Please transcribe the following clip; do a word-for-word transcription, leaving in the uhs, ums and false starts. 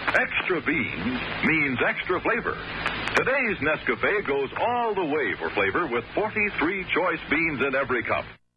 Extra beans means extra flavor. Today's Nescafe goes all the way for flavor with forty-three choice beans in every cup.